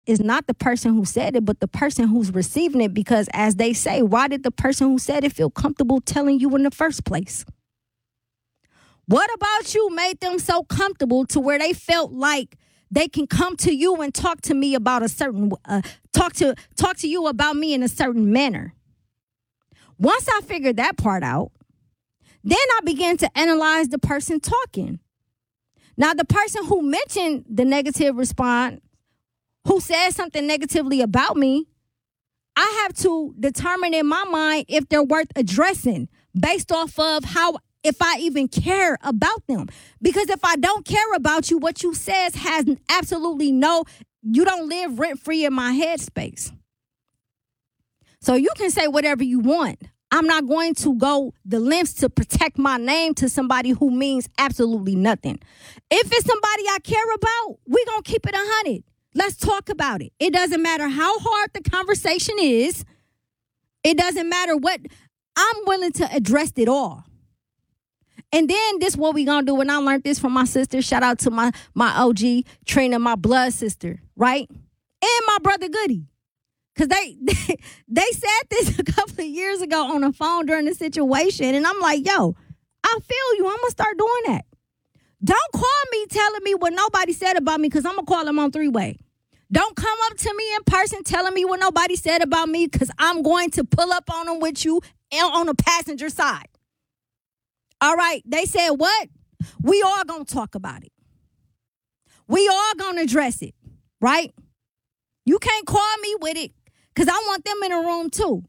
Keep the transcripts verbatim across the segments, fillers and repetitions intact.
is not the person who said it, but the person who's receiving it. Because as they say, why did the person who said it feel comfortable telling you in the first place? What about you made them so comfortable to where they felt like they can come to you and talk to me about a certain, uh, talk to talk to you about me in a certain manner? Once I figured that part out, then I began to analyze the person talking. Now, the person who mentioned the negative response, who said something negatively about me, I have to determine in my mind if they're worth addressing based off of how, if I even care about them. Because if I don't care about you, what you says has absolutely no, you don't live rent-free in my headspace. So you can say whatever you want. I'm not going to go the lengths to protect my name to somebody who means absolutely nothing. If it's somebody I care about, we're going to keep it one hundred. Let's talk about it. It doesn't matter how hard the conversation is. It doesn't matter what. I'm willing to address it all. And then this is what we going to do. And I learned this from my sister. Shout out to my, my O G, Trina, my blood sister, right? And my brother Goody. Because they, they they said this a couple of years ago on the phone during the situation. And I'm like, yo, I feel you. I'm going to start doing that. Don't call me telling me what nobody said about me, because I'm going to call them on three-way. Don't come up to me in person telling me what nobody said about me, because I'm going to pull up on them with you on the passenger side. All right. They said what? We all going to talk about it. We all going to address it. Right? You can't call me with it, because I want them in a room too.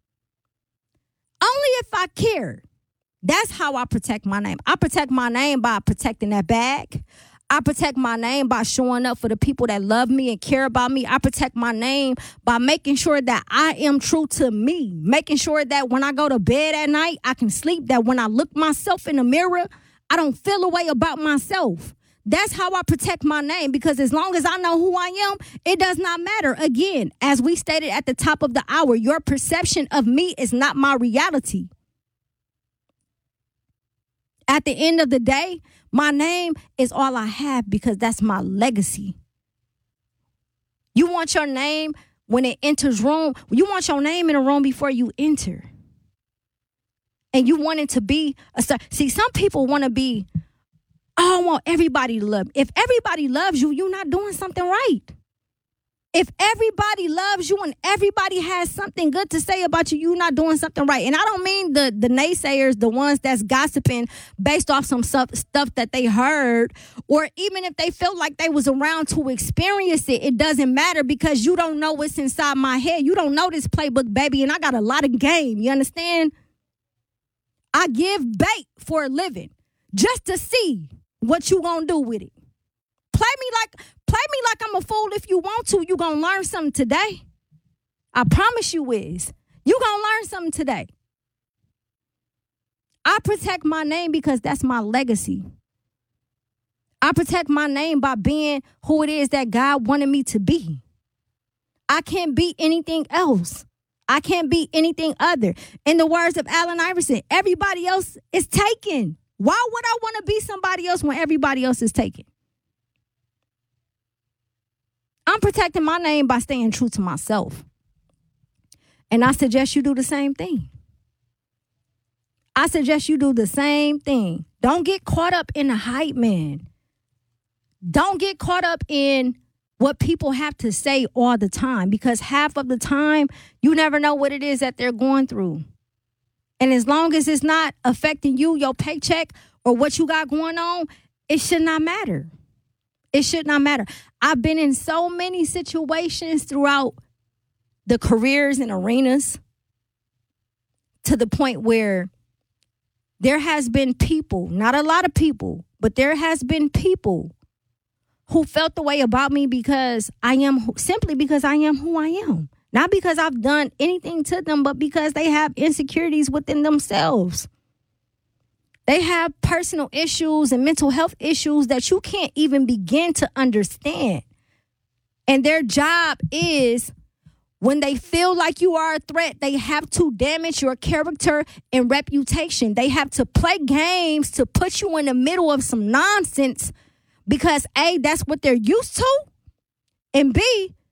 Only if I care. That's how I protect my name. I protect my name by protecting that bag. I protect my name by showing up for the people that love me and care about me. I protect my name by making sure that I am true to me. Making sure that when I go to bed at night, I can sleep. That when I look myself in the mirror, I don't feel a way about myself. That's how I protect my name, because as long as I know who I am, it does not matter. Again, as we stated at the top of the hour, your perception of me is not my reality. At the end of the day, my name is all I have, because that's my legacy. You want your name when it enters room. You want your name in a room before you enter. And you want it to be a star. See, some people want to be, oh, I want everybody to love me. If everybody loves you, you're not doing something right. If everybody loves you and everybody has something good to say about you, you're not doing something right. And I don't mean the, the naysayers, the ones that's gossiping based off some stuff, stuff that they heard, or even if they felt like they was around to experience it, it doesn't matter, because you don't know what's inside my head. You don't know this playbook, baby, and I got a lot of game. You understand? I give bait for a living just to see what you gonna do with it. Play me like play me like I'm a fool if you want to. You gonna learn something today. I promise you is. You gonna learn something today. I protect my name because that's my legacy. I protect my name by being who it is that God wanted me to be. I can't be anything else. I can't be anything other. In the words of Allen Iverson, everybody else is taken. Why would I want to be somebody else when everybody else is taken? I'm protecting my name by staying true to myself. And I suggest you do the same thing. I suggest you do the same thing. Don't get caught up in the hype, man. Don't get caught up in what people have to say all the time, because half of the time, you never know what it is that they're going through. And as long as it's not affecting you, your paycheck, or what you got going on, it should not matter. It should not matter. I've been in so many situations throughout the careers and arenas to the point where there has been people, not a lot of people, but there has been people who felt the way about me because I am, simply because I am who I am. Not because I've done anything to them, but because they have insecurities within themselves. They have personal issues and mental health issues that you can't even begin to understand. And their job is, when they feel like you are a threat, they have to damage your character and reputation. They have to play games to put you in the middle of some nonsense because, A, that's what they're used to, and B,